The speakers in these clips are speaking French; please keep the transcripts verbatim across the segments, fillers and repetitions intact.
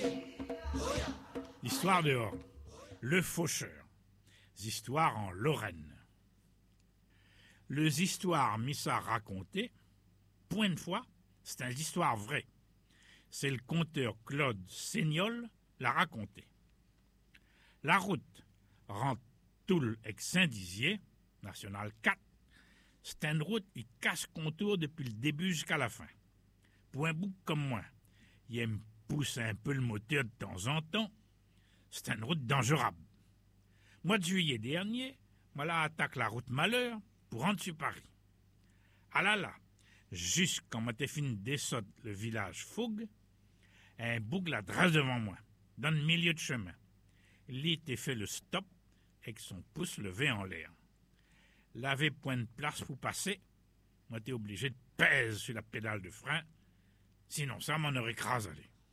Histoire dehors. Le faucheur. Histoire en Lorraine. Les histoires mis à raconter, point de fois, c'est une histoire vraie. C'est le conteur Claude Seignol l'a raconté. La route rentre Toul avec Saint-Dizier, national quatre, c'est une route qui casse contour depuis le début jusqu'à la fin. Pour un bouc comme moi, il aime pousser un peu le moteur de temps en temps, c'est une route dangereuse. Mois de juillet dernier, moi là attaque la route Malheur pour rentrer sur Paris. Ah là là, juste quand moi t'ai fini de descendre le village Fougue, un bouc la drasse devant moi, dans le milieu de chemin. Il était fait le stop avec son pouce levé en l'air. L'avait point de place pour passer, moi t'ai obligé de pèse sur la pédale de frein, sinon ça m'en aurait écrasé.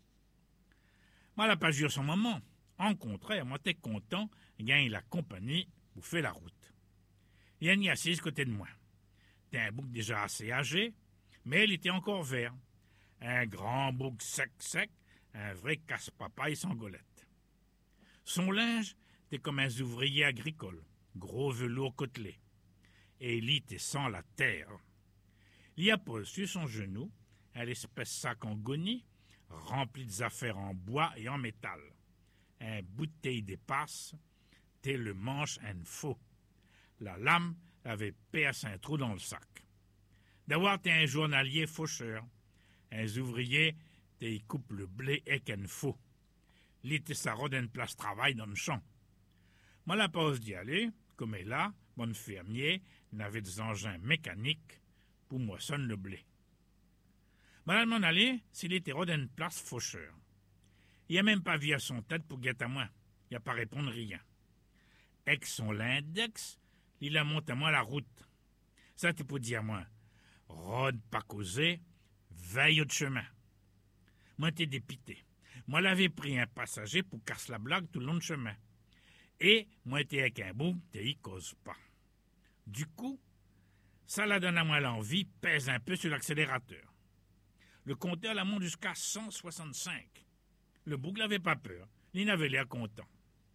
Moi la pas jure son moment. En contraire, moi t'es content, gagne la compagnie pour faire la route. Il y a une assise côté de moi. T'es un bouc déjà assez âgé, mais il était encore vert. Un grand bouc sec sec, un vrai casse-papaye sans golette. Son linge était comme un ouvrier agricole, gros velours côtelé. Et il était sans la terre. Il y a posé sur son genou un espèce sac en gonie, rempli d'affaires en bois et en métal. Un bouteille dépasse, t'es le manche un faux. La lame avait percé un trou dans le sac. D'avoir t'es un journalier faucheur. Un ouvrier t'es coupe le blé avec un faux. L'été ça rôde une place travail dans le champ. Moi la pause d'y aller, comme est là, mon fermier n'avait des engins mécaniques pour moissonner le blé. Madame m'en aller, s'il était rôde une place faucheur. Il a même pas vu à son tête pour guetter à moi. Il a pas répondu rien. Avec son l'index, il a monté à moi la route. Ça t'es pour dire à moi, rôde pas causé, veille au chemin. Moi t'es dépité. Moi l'avais pris un passager pour casser la blague tout le long du chemin. Et moi t'es avec un bouc, t'es y cause pas. Du coup, ça la donne à moi l'envie, pèse un peu sur l'accélérateur. Le compteur la monte jusqu'à cent soixante-cinq. Le bouc n'avait pas peur, il n'avait l'air content.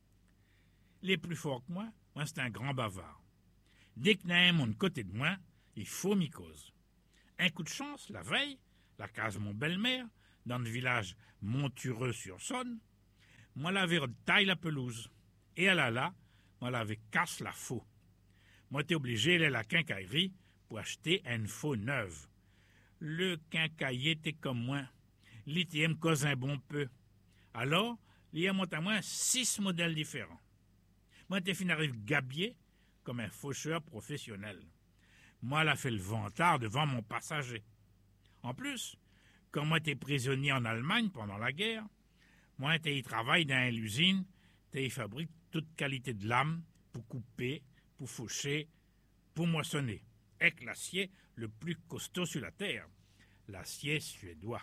Les plus forts que moi, moi c'est un grand bavard. Dès qu'il y a un monde côté de moi, il faut m'y cause. Un coup de chance, la veille, la case mon belle-mère, dans le village Montureux-sur-Saône, moi l'avais taille la pelouse. Et elle là, là, moi l'avais casse la faux. Moi t'es obligé d'aller à la quincaillerie pour acheter une faux neuve. Le quincailler était comme moi. L'I me cause un bon peu. Alors, il y a monté à moi six modèles différents. Moi, t'es fini arrive gabier comme un faucheur professionnel. Moi, elle a fait le vantard devant mon passager. En plus, comme moi, t'es prisonnier en Allemagne pendant la guerre, moi, t'es y travaille dans l'usine, t'es y fabrique toute qualité de lame pour couper, pour faucher, pour moissonner, avec l'acier le plus costaud sur la terre, l'acier suédois.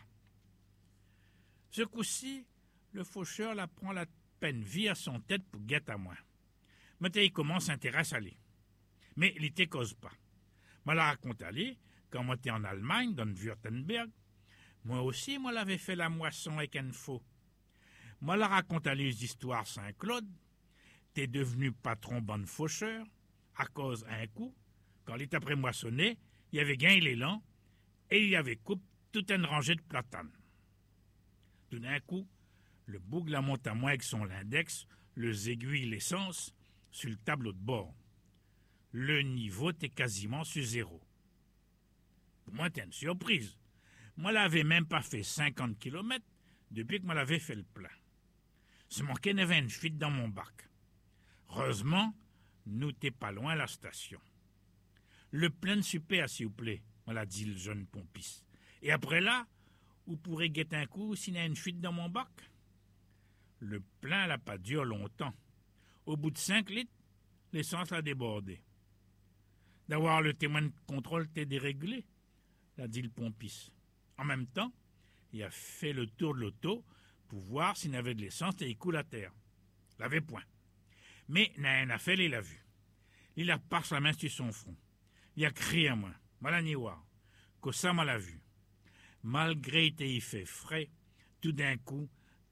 Ce coup-ci, le faucheur la prend la peine vie à son tête pour guetter à moi. Mais il commence à s'intéresser à lui. Mais il ne cause pas. Moi la raconte à lui, quand moi t'es en Allemagne, dans le Württemberg, moi aussi, moi l'avais fait la moisson avec un faux. Moi la raconte à lui les histoires Saint-Claude, t'es devenu patron bon faucheur, à cause un coup, quand il est après moissonné, il y avait gain l'élan, et il y avait coupe toute une rangée de platanes. Tout d'un coup, le bouc la monte à moi avec son index, les aiguilles, l'essence, sur le tableau de bord. Le niveau était quasiment sur zéro. Pour moi, c'était une surprise. Moi, l'avais même pas fait cinquante kilomètres depuis que moi l'avais fait le plein. Ce manquait n'avait une fuite dans mon bac. Heureusement, nous t'es pas loin à la station. Le plein de super, s'il vous plaît, m'a dit le jeune pompiste. Et après là, vous pourrez guetter un coup s'il y a une fuite dans mon bac. Le plein n'a pas duré longtemps. Au bout de cinq litres, l'essence a débordé. D'avoir le témoin de contrôle t'est dérégulé, l'a dit le pompiste. En même temps, il a fait le tour de l'auto pour voir s'il y avait de l'essence et il coule à terre. L'avait point. Mais n'a rien à faire, il l'a vu. Il a passé la main sur son front. Il a crié à moi, Malaniwa, que ça m'a l'a vu. Malgré qu'il fait frais, tout d'un coup,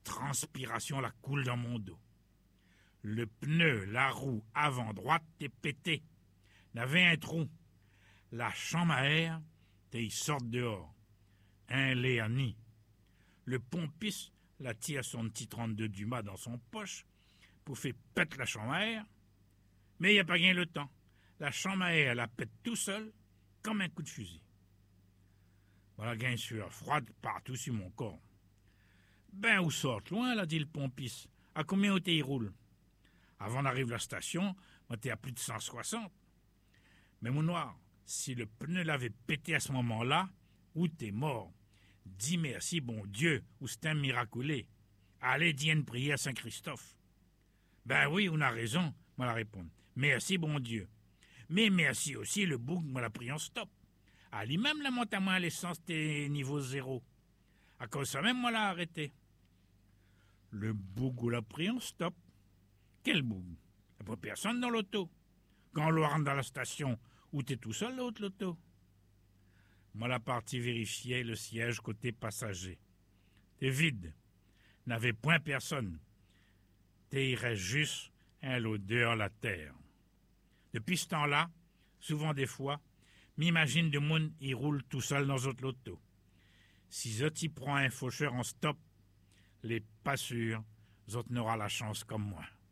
transpiration la coule dans mon dos. Le pneu, la roue avant droite t'est pété. N'avait un trou. La chambre à air, t'es sorte dehors. Un Léani. Le pompiste la tire son petit trente-deux Dumas dans son poche pour faire pète la chambre à air. Mais il n'y a pas gagné le temps. La chambre à air la pète tout seul, comme un coup de fusil. Voilà, gagne sueur froide partout sur mon corps. Ben, où sorte loin, là, dit le pompiste. À combien t'es il roule? Avant d'arriver à la station, moi, t'es à plus de cent soixante. Mais mon noir, si le pneu l'avait pété à ce moment-là, où t'es mort? Dis merci, bon Dieu, ou c'est un miraculé. Allez, dis une prière à Saint-Christophe. Ben oui, on a raison, moi la répondre. Merci, bon Dieu. Mais merci aussi, le bouc m'a l'a pris en stop. Allez, même la monte à moi à l'essence, t'es niveau zéro. À cause de ça même, moi l'a arrêté. Le bouc l'a pris en stop. Quel bouc? Il n'y a pas personne dans l'auto. Quand on le rentre dans la station, où t'es tout seul, l'autre, l'auto? Moi, la partie vérifiait le siège côté passager. T'es vide. N'avait point personne. T'es irait juste un l'odeur la terre. Depuis ce temps-là, souvent des fois, m'imagine de monde il roule tout seul dans autre loto. Si Zoti prend un faucheur en stop, les pas sûrs, Zot n'aura la chance comme moi.